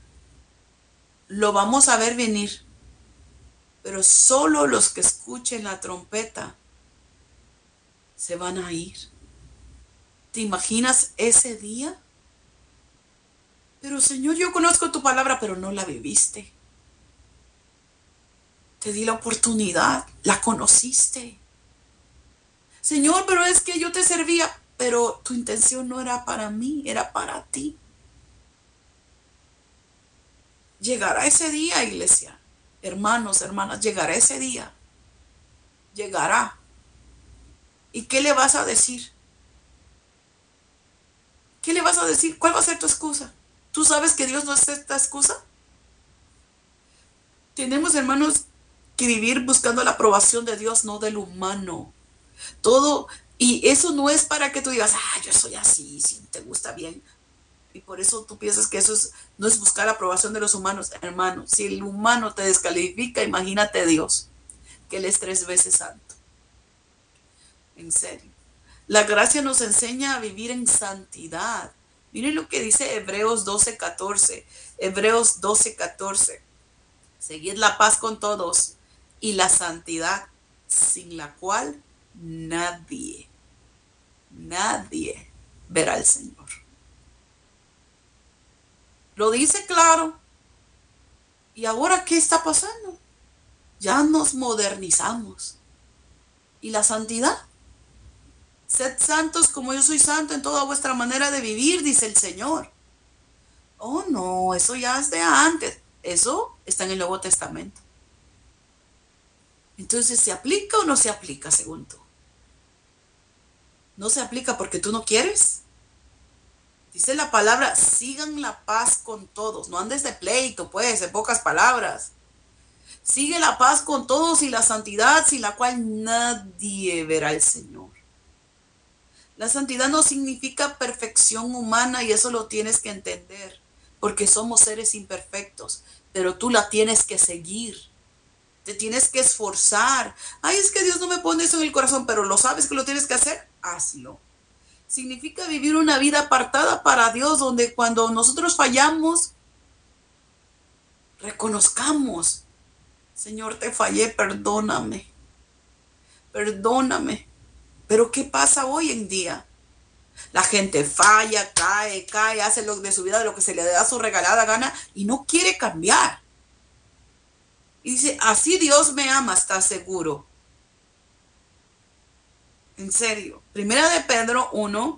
Speaker 1: lo vamos a ver venir, pero solo los que escuchen la trompeta se van a ir. ¿Te imaginas ese día? Pero Señor, yo conozco tu palabra, pero no la viviste. Te di la oportunidad, la conociste. Señor, pero es que yo te servía, pero tu intención no era para mí, era para ti. Llegará ese día, iglesia. Hermanos, hermanas, llegará ese día. Llegará. ¿Y qué le vas a decir? ¿Qué le vas a decir? ¿Cuál va a ser tu excusa? ¿Tú sabes que Dios no acepta excusa? Tenemos, hermanos, que vivir buscando la aprobación de Dios, no del humano. Todo, y eso no es para que tú digas, yo soy así, si te gusta bien. Y por eso tú piensas que no es buscar la aprobación de los humanos, hermano. Si el humano te descalifica, imagínate Dios, que Él es 3 veces santo. En serio. La gracia nos enseña a vivir en santidad. Miren lo que dice Hebreos 12:14. Hebreos 12:14. Seguid la paz con todos y la santidad, sin la cual nadie verá al Señor. Lo dice claro. ¿Y ahora qué está pasando? Ya nos modernizamos. ¿Y la santidad? Sed santos como yo soy santo en toda vuestra manera de vivir, dice el Señor. Oh, no, eso ya es de antes. Eso está en el Nuevo Testamento. Entonces, ¿se aplica o no se aplica según tú? ¿No se aplica porque tú no quieres? Dice la palabra, sigan la paz con todos. No andes de pleito, pues, en pocas palabras. Sigue la paz con todos y la santidad sin la cual nadie verá al Señor. La santidad no significa perfección humana y eso lo tienes que entender, porque somos seres imperfectos, pero tú la tienes que seguir. Te tienes que esforzar. Ay, es que Dios no me pone eso en el corazón, pero lo sabes que lo tienes que hacer, hazlo. Significa vivir una vida apartada para Dios, donde cuando nosotros fallamos, reconozcamos, Señor, te fallé, perdóname, perdóname. Pero ¿qué pasa hoy en día? La gente falla, cae, hace lo de su vida de lo que se le da su regalada gana y no quiere cambiar. Y dice, así Dios me ama, ¿estás seguro? En serio. Primera de Pedro 1,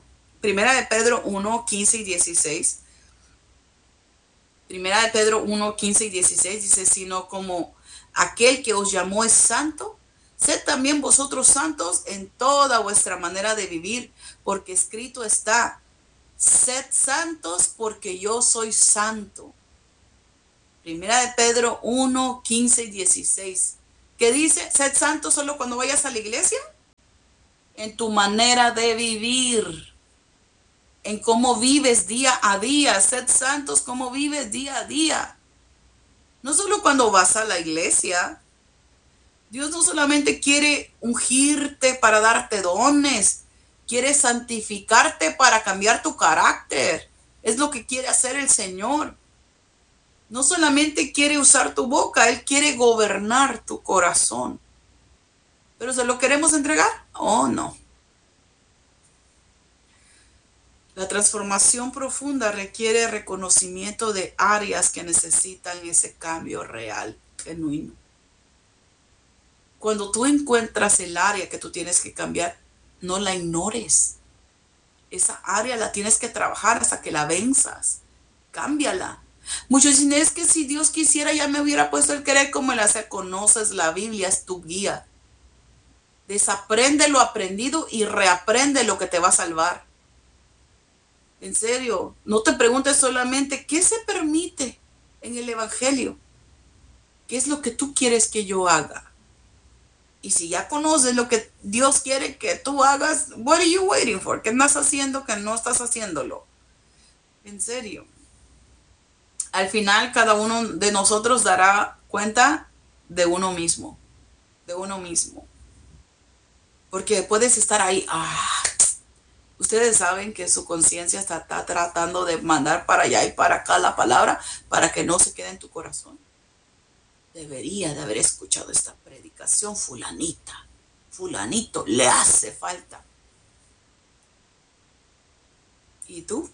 Speaker 1: 15 y 16. Primera de Pedro 1, 15 y 16 dice, sino como aquel que os llamó es santo, sed también vosotros santos en toda vuestra manera de vivir, porque escrito está, Sed santos porque yo soy santo. Primera de Pedro 1, 15 y 16. ¿Qué dice? Sed santos solo cuando vayas a la iglesia. En tu manera de vivir, en cómo vives día a día. Sed santos como vives día a día. No solo cuando vas a la iglesia. Dios no solamente quiere ungirte para darte dones, quiere santificarte para cambiar tu carácter. Es lo que quiere hacer el Señor. No solamente quiere usar tu boca, Él quiere gobernar tu corazón. ¿Pero se lo queremos entregar? Oh, no. La transformación profunda requiere reconocimiento de áreas que necesitan ese cambio real, genuino. Cuando tú encuentras el área que tú tienes que cambiar, no la ignores. Esa área la tienes que trabajar hasta que la venzas. Cámbiala. Muchos dicen, es que si Dios quisiera ya me hubiera puesto el querer como el hacer. Conoces la Biblia, es tu guía. Desaprende lo aprendido y reaprende lo que te va a salvar. En serio, no te preguntes solamente qué se permite en el Evangelio. ¿Qué es lo que tú quieres que yo haga? Y si ya conoces lo que Dios quiere que tú hagas, what are you waiting for? ¿Qué andas haciendo que no estás haciéndolo? En serio. Al final, cada uno de nosotros dará cuenta de uno mismo. De uno mismo. Porque puedes estar ahí. Ustedes saben que su conciencia está tratando de mandar para allá y para acá la palabra para que no se quede en tu corazón. Debería de haber escuchado esta predicación, fulanita, fulanito, le hace falta. ¿Y tú?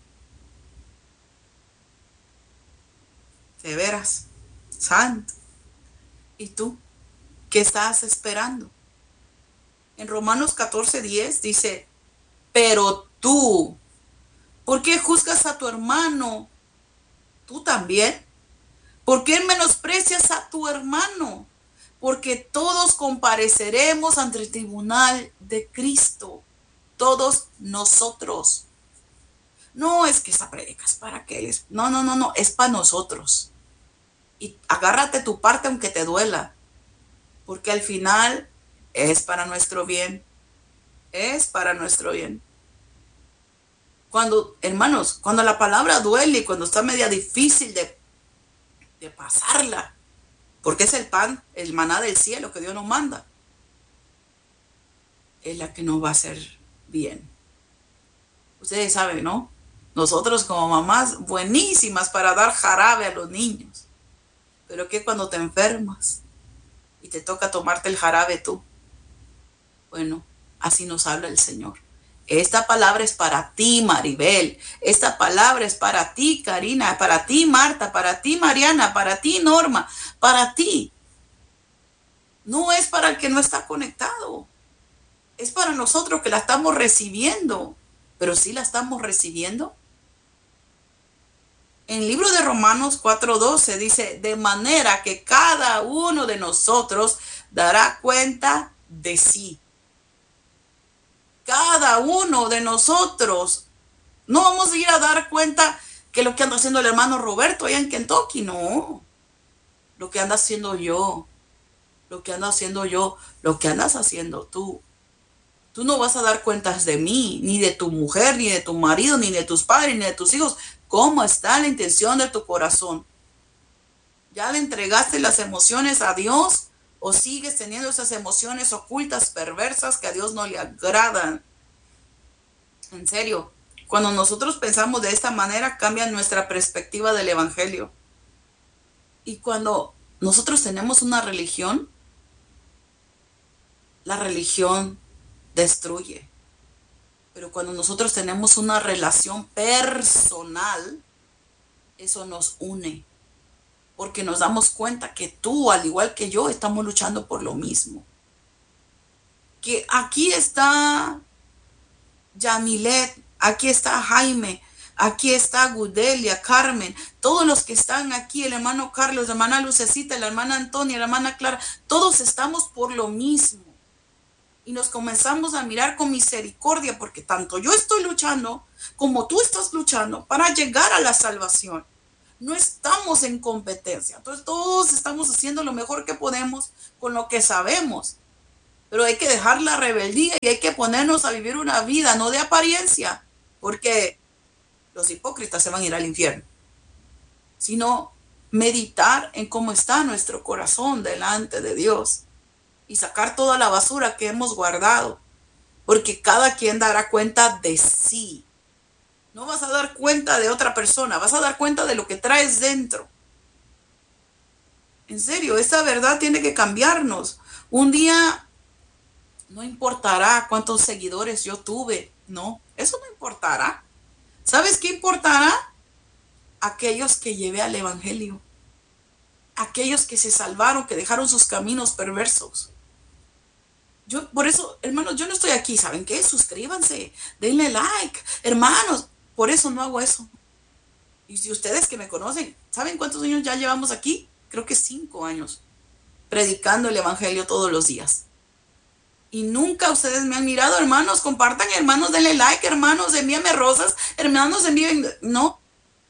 Speaker 1: De veras, santo. ¿Y tú? ¿Qué estás esperando? En Romanos 14:10 dice, pero tú, ¿por qué juzgas a tu hermano? ¿Tú también? ¿Por qué menosprecias a tu hermano? Porque todos compareceremos ante el tribunal de Cristo. Todos nosotros. No es que esa predica es para que no, es para nosotros. Y agárrate tu parte aunque te duela. Porque al final es para nuestro bien. Es para nuestro bien. Cuando, hermanos, cuando la palabra duele y cuando está media difícil de pasarla, porque es el pan, el maná del cielo que Dios nos manda, es la que nos va a hacer bien. Ustedes saben, ¿no? Nosotros como mamás, buenísimas para dar jarabe a los niños, pero que cuando te enfermas y te toca tomarte el jarabe tú, bueno, así nos habla el Señor. Esta palabra es para ti, Maribel. Esta palabra es para ti, Karina, para ti, Marta, para ti, Mariana, para ti, Norma, para ti. No es para el que no está conectado. Es para nosotros que la estamos recibiendo. Pero sí la estamos recibiendo. En el libro de Romanos 4:12 dice, de manera que cada uno de nosotros dará cuenta de sí. Cada uno de nosotros. No vamos a ir a dar cuenta que lo que anda haciendo el hermano Roberto allá en Kentucky, no. Lo que anda haciendo yo, lo que anda haciendo yo, lo que andas haciendo tú. Tú no vas a dar cuentas de mí, ni de tu mujer, ni de tu marido, ni de tus padres, ni de tus hijos. ¿Cómo está la intención de tu corazón? ¿Ya le entregaste las emociones a Dios? ¿O sigues teniendo esas emociones ocultas, perversas, que a Dios no le agradan? En serio, cuando nosotros pensamos de esta manera, cambia nuestra perspectiva del Evangelio. Y cuando nosotros tenemos una religión, la religión destruye. Pero cuando nosotros tenemos una relación personal, eso nos une. Porque nos damos cuenta que tú, al igual que yo, estamos luchando por lo mismo. Que aquí está Yamilet, aquí está Jaime, aquí está Gudelia, Carmen, todos los que están aquí, el hermano Carlos, la hermana Lucecita, la hermana Antonia, la hermana Clara, todos estamos por lo mismo. y nos comenzamos a mirar con misericordia, porque tanto yo estoy luchando como tú estás luchando para llegar a la salvación. No estamos en competencia. Entonces todos estamos haciendo lo mejor que podemos con lo que sabemos. Pero hay que dejar la rebeldía y hay que ponernos a vivir una vida, no de apariencia, porque los hipócritas se van a ir al infierno, sino meditar en cómo está nuestro corazón delante de Dios y sacar toda la basura que hemos guardado, porque cada quien dará cuenta de sí. No vas a dar cuenta de otra persona, vas a dar cuenta de lo que traes dentro. En serio, esa verdad tiene que cambiarnos. Un día no importará cuántos seguidores yo tuve, no, eso no importará. ¿Sabes qué importará? Aquellos que llevé al evangelio, aquellos que se salvaron, que dejaron sus caminos perversos. Yo, por eso, hermanos, yo no estoy aquí, ¿saben qué? Suscríbanse, denle like, hermanos, por eso no hago eso. Y si ustedes que me conocen, ¿saben cuántos años ya llevamos aquí? Creo que 5 años, predicando el evangelio todos los días. Y nunca ustedes me han mirado, hermanos, compartan, hermanos, denle like, hermanos, envíenme rosas, hermanos, envíen, no.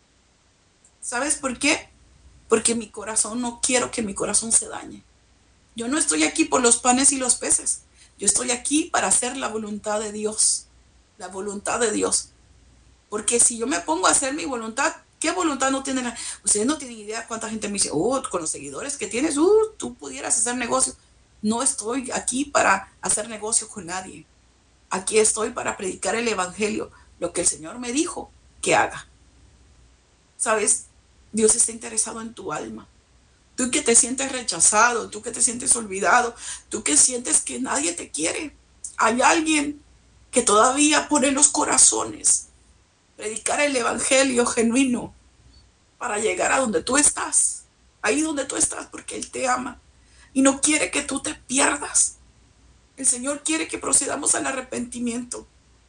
Speaker 1: ¿Sabes por qué? Porque mi corazón, no quiero que mi corazón se dañe. Yo no estoy aquí por los panes y los peces. Yo estoy aquí para hacer la voluntad de Dios. La voluntad de Dios. Porque si yo me pongo a hacer mi voluntad, ¿qué voluntad no tienen? Ustedes no tienen idea cuánta gente me dice, con los seguidores que tienes, tú pudieras hacer negocio. No estoy aquí para hacer negocio con nadie. Aquí estoy para predicar el evangelio, lo que el Señor me dijo que haga. ¿Sabes? Dios está interesado en tu alma. Tú que te sientes rechazado, tú que te sientes olvidado, tú que sientes que nadie te quiere. Hay alguien que todavía pone los corazones. Predicar el evangelio genuino para llegar a donde tú estás. Ahí donde tú estás, porque Él te ama. Y no quiere que tú te pierdas. El Señor quiere que procedamos al arrepentimiento.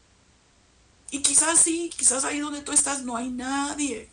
Speaker 1: Y quizás sí, quizás ahí donde tú estás no hay nadie.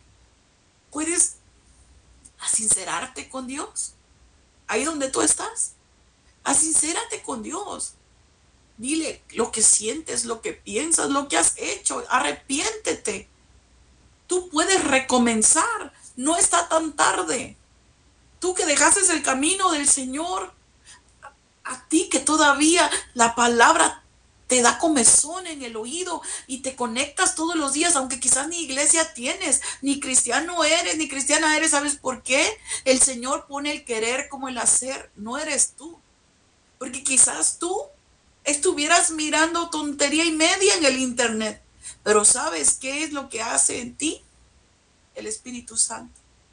Speaker 1: Puedes sincerarte con Dios. Ahí donde tú estás. Sincérate con Dios. Dile lo que sientes, lo que piensas, lo que has hecho. Arrepiéntete. Tú puedes recomenzar. No está tan tarde. Tú que dejaste el camino del Señor, a ti que todavía la palabra te da comezón en el oído y te conectas todos los días, aunque quizás ni iglesia tienes, ni cristiano eres, ni cristiana eres. ¿Sabes por qué? El Señor pone el querer como el hacer, no eres tú. Porque quizás tú estuvieras mirando tontería y media en el internet, pero ¿sabes qué es lo que hace en ti? El Espíritu Santo.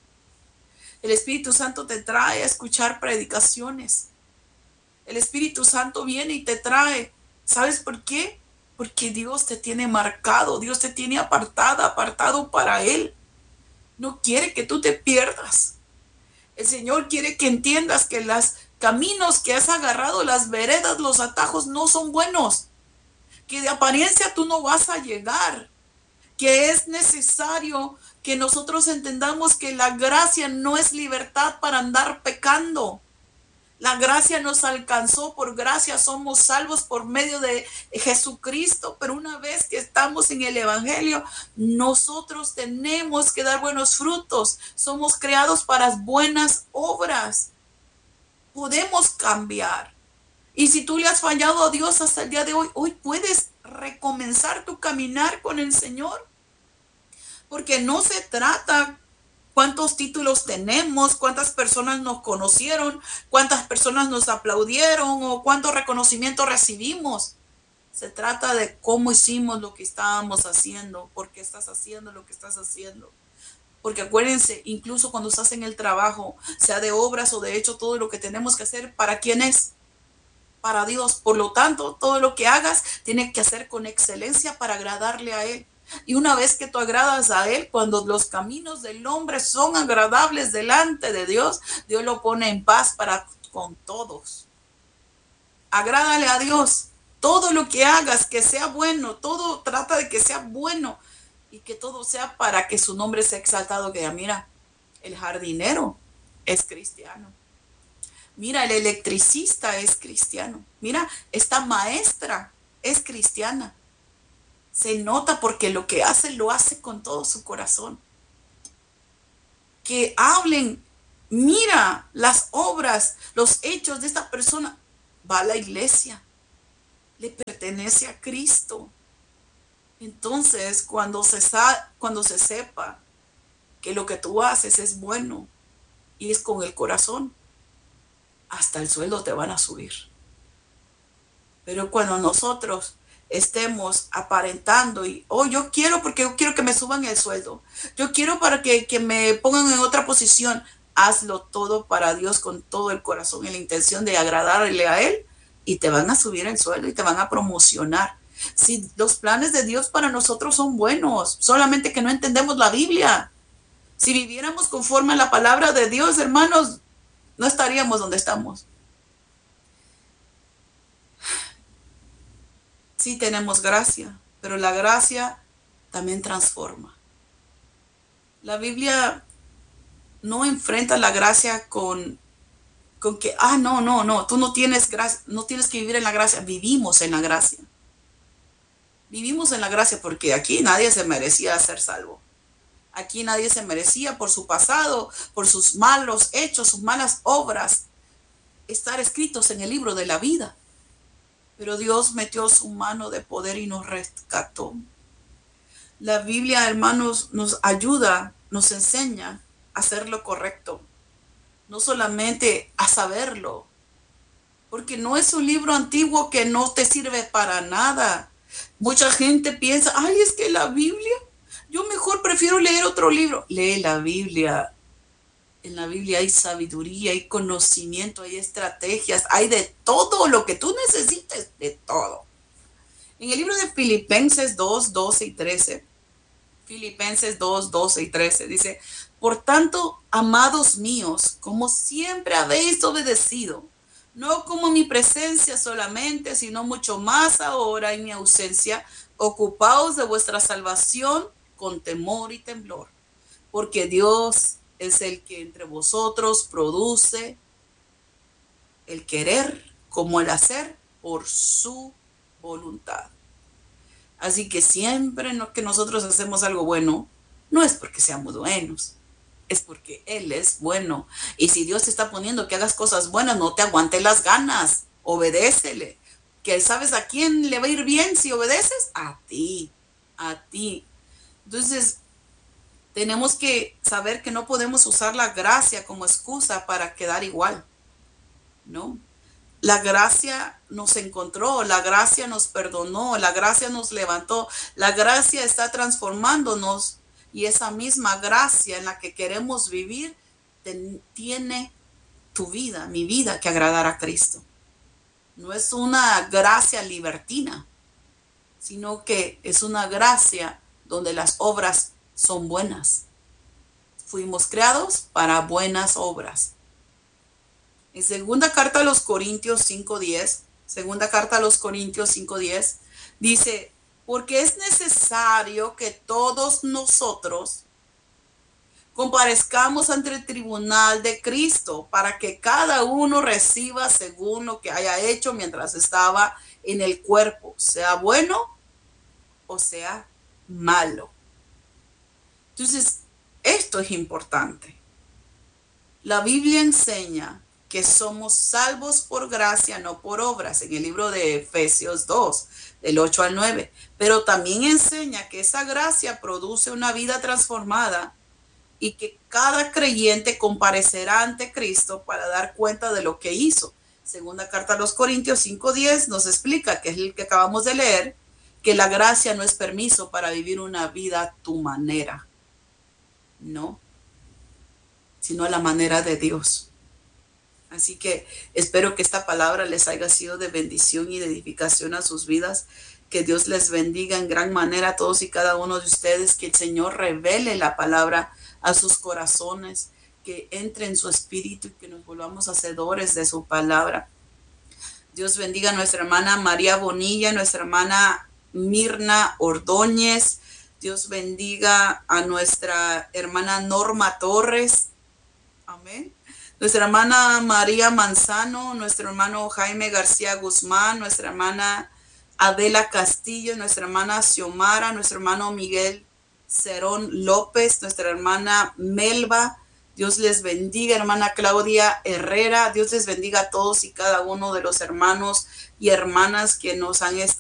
Speaker 1: El Espíritu Santo te trae a escuchar predicaciones. El Espíritu Santo viene y te trae. ¿Sabes por qué? Porque Dios te tiene marcado, Dios te tiene apartado para Él. No quiere que tú te pierdas. El Señor quiere que entiendas que los caminos que has agarrado, las veredas, los atajos no son buenos. Que de apariencia tú no vas a llegar. Que es necesario que nosotros entendamos que la gracia no es libertad para andar pecando. La gracia nos alcanzó, por gracia somos salvos por medio de Jesucristo, pero una vez que estamos en el evangelio, nosotros tenemos que dar buenos frutos. Somos creados para buenas obras. Podemos cambiar. Y si tú le has fallado a Dios hasta el día de hoy, hoy puedes recomenzar tu caminar con el Señor. Porque no se trata cuántos títulos tenemos, cuántas personas nos conocieron, cuántas personas nos aplaudieron o cuánto reconocimiento recibimos. Se trata de cómo hicimos lo que estábamos haciendo, por qué estás haciendo lo que estás haciendo. Porque acuérdense, incluso cuando estás en el trabajo, sea de obras o de hecho, todo lo que tenemos que hacer, ¿para quién es? Para Dios. Por lo tanto, todo lo que hagas, tienes que hacer con excelencia para agradarle a Él. Y una vez que tú agradas a Él, cuando los caminos del hombre son agradables delante de Dios, Dios lo pone en paz para con todos. Agrádale a Dios. Todo lo que hagas, que sea bueno, todo trata de que sea bueno y que todo sea para que su nombre sea exaltado. Que ya mira, el jardinero es cristiano. Mira, el electricista es cristiano. Mira, esta maestra es cristiana. Se nota porque lo que hace lo hace con todo su corazón. Que hablen, mira las obras, los hechos de esta persona. Va a la iglesia, le pertenece a Cristo. Entonces, cuando se sepa que lo que tú haces es bueno y es con el corazón, hasta el sueldo te van a subir. Pero cuando nosotros estemos aparentando y, oh, yo quiero porque yo quiero que me suban el sueldo, yo quiero para que me pongan en otra posición, hazlo todo para Dios con todo el corazón y la intención de agradarle a Él y te van a subir el sueldo y te van a promocionar. Si los planes de Dios para nosotros son buenos, solamente que no entendemos la Biblia. Si viviéramos conforme a la palabra de Dios, hermanos, no estaríamos donde estamos. Sí tenemos gracia, pero la gracia también transforma. La Biblia no enfrenta la gracia con que, no, tú no tienes gracia, no tienes que vivir en la gracia. Vivimos en la gracia. Vivimos en la gracia porque aquí nadie se merecía ser salvo. Aquí nadie se merecía por su pasado, por sus malos hechos, sus malas obras, estar escritos en el libro de la vida. Pero Dios metió su mano de poder y nos rescató. La Biblia, hermanos, nos ayuda, nos enseña a hacer lo correcto, no solamente a saberlo, porque no es un libro antiguo que no te sirve para nada. Mucha gente piensa, ay, es que la Biblia, yo mejor prefiero leer otro libro. Lee la Biblia. En la Biblia hay sabiduría, hay conocimiento, hay estrategias, hay de todo lo que tú necesites, de todo. En el libro de Filipenses 2, 12 y 13, Filipenses 2, 12 y 13 dice, por tanto, amados míos, como siempre habéis obedecido, no como en mi presencia solamente, sino mucho más ahora en mi ausencia, ocupaos de vuestra salvación con temor y temblor, porque Dios es el que entre vosotros produce el querer como el hacer por su voluntad. Así que siempre que nosotros hacemos algo bueno, no es porque seamos buenos, es porque Él es bueno. Y si Dios te está poniendo que hagas cosas buenas, no te aguantes las ganas, obedécele. Que sabes a quién le va a ir bien si obedeces, a ti, a ti. Entonces, tenemos que saber que no podemos usar la gracia como excusa para quedar igual, ¿no? La gracia nos encontró, la gracia nos perdonó, la gracia nos levantó, la gracia está transformándonos y esa misma gracia en la que queremos vivir tiene tu vida, mi vida, que agradar a Cristo. No es una gracia libertina, sino que es una gracia donde las obras son buenas. Fuimos creados para buenas obras. En segunda carta a los Corintios 5:10, segunda carta a los Corintios 5:10, dice, porque es necesario que todos nosotros comparezcamos ante el tribunal de Cristo para que cada uno reciba según lo que haya hecho mientras estaba en el cuerpo, sea bueno o sea malo. Entonces, esto es importante. La Biblia enseña que somos salvos por gracia, no por obras, en el libro de Efesios 2, del 8 al 9. Pero también enseña que esa gracia produce una vida transformada y que cada creyente comparecerá ante Cristo para dar cuenta de lo que hizo. Segunda carta a los Corintios 5:10 nos explica, que es el que acabamos de leer, que la gracia no es permiso para vivir una vida a tu manera, no, sino a la manera de Dios. Así que espero que esta palabra les haya sido de bendición y de edificación a sus vidas. Que Dios les bendiga en gran manera a todos y cada uno de ustedes. Que el Señor revele la palabra a sus corazones, que entre en su espíritu y que nos volvamos hacedores de su palabra. Dios bendiga a nuestra hermana María Bonilla, nuestra hermana Mirna Ordóñez. Dios bendiga a nuestra hermana Norma Torres. Amén. nuestra hermana María Manzano, nuestro hermano Jaime García Guzmán, nuestra hermana Adela Castillo, nuestra hermana Xiomara, nuestro hermano Miguel Cerón López, nuestra hermana Melba. Dios les bendiga, hermana Claudia Herrera. Dios les bendiga a todos y cada uno de los hermanos y hermanas que nos han estado